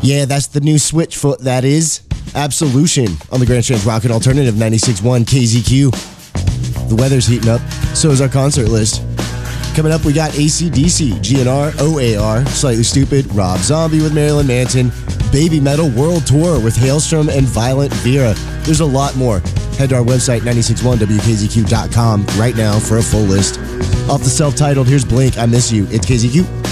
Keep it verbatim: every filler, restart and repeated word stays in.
Yeah, that's the new Switchfoot, that is. Absolution on the Grand Strand's Rocket Alternative ninety-six point one K Z Q. The weather's heating up, so is our concert list. Coming up, we got A C D C, G N R, O A R, Slightly Stoopid, Rob Zombie with Marilyn Manson, Baby Metal World Tour with Hailstrom and Violent Vera. There's a lot more. Head to our website, ninety-six point one W K Z Q dot com, right now for a full list. Off the self-titled, here's Blink, I Miss You. It's K Z Q.